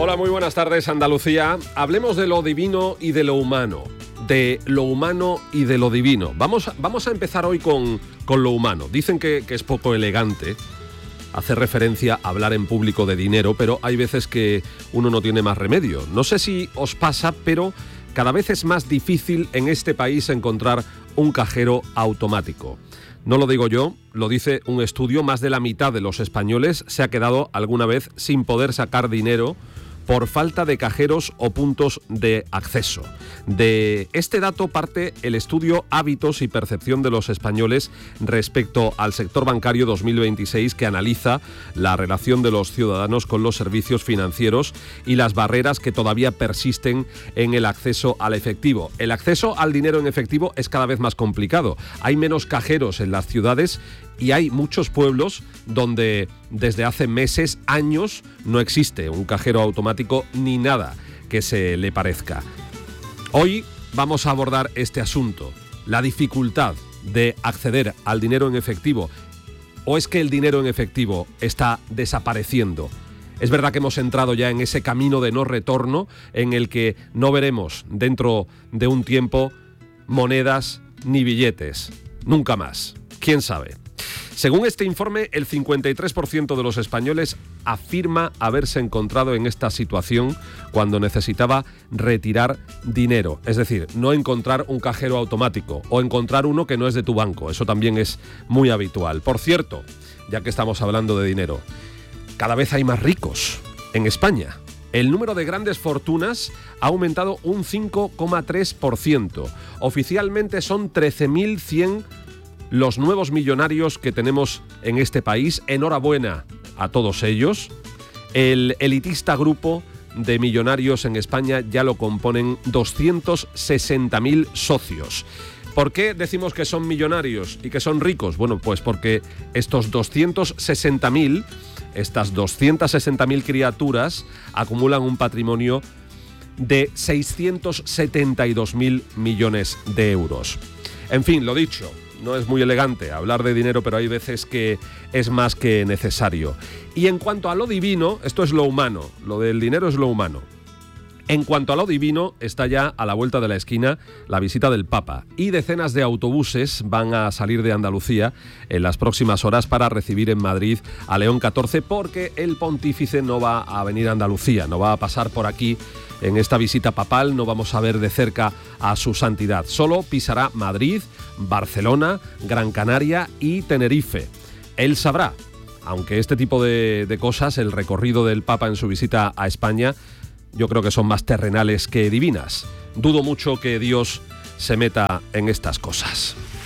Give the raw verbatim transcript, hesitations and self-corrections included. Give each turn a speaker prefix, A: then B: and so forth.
A: Hola, muy buenas tardes, Andalucía. Hablemos de lo divino y de lo humano. De lo humano y de lo divino. Vamos, vamos a empezar hoy con, con lo humano. Dicen que, que es poco elegante hacer referencia a hablar en público de dinero, pero hay veces que uno no tiene más remedio. No sé si os pasa, pero cada vez es más difícil en este país encontrar un cajero automático. No lo digo yo, lo dice un estudio. Más de la mitad de los españoles se ha quedado alguna vez sin poder sacar dinero por falta de cajeros o puntos de acceso. De este dato parte el estudio Hábitos y Percepción de los Españoles respecto al sector bancario dos mil veintiséis, que analiza la relación de los ciudadanos con los servicios financieros y las barreras que todavía persisten en el acceso al efectivo. El acceso al dinero en efectivo es cada vez más complicado. Hay menos cajeros en las ciudades y hay muchos pueblos donde desde hace meses, años, no existe un cajero automático ni nada que se le parezca. Hoy vamos a abordar este asunto, la dificultad de acceder al dinero en efectivo. ¿O es que el dinero en efectivo está desapareciendo? Es verdad que hemos entrado ya en ese camino de no retorno en el que no veremos dentro de un tiempo monedas ni billetes. Nunca más. ¿Quién sabe? Según este informe, el cincuenta y tres por ciento de los españoles afirma haberse encontrado en esta situación cuando necesitaba retirar dinero. Es decir, no encontrar un cajero automático o encontrar uno que no es de tu banco. Eso también es muy habitual. Por cierto, ya que estamos hablando de dinero, cada vez hay más ricos en España. El número de grandes fortunas ha aumentado un cinco coma tres por ciento. Oficialmente son trece mil cien los nuevos millonarios que tenemos en este país. Enhorabuena a todos ellos. El elitista grupo de millonarios en España ya lo componen doscientos sesenta mil socios. ¿Por qué decimos que son millonarios y que son ricos? Bueno, pues porque estos doscientos sesenta mil, estas doscientas sesenta mil criaturas acumulan un patrimonio de seiscientos setenta y dos mil millones de euros. En fin, lo dicho. No es muy elegante hablar de dinero, pero hay veces que es más que necesario. Y en cuanto a lo divino, esto es lo humano, lo del dinero es lo humano. En cuanto a lo divino, está ya a la vuelta de la esquina la visita del Papa y decenas de autobuses van a salir de Andalucía en las próximas horas para recibir en Madrid a León catorce, porque el pontífice no va a venir a Andalucía, no va a pasar por aquí en esta visita papal. No vamos a ver de cerca a su santidad, solo pisará Madrid, Barcelona, Gran Canaria y Tenerife. Él sabrá, aunque este tipo de, de cosas, el recorrido del Papa en su visita a España, yo creo que son más terrenales que divinas. Dudo mucho que Dios se meta en estas cosas.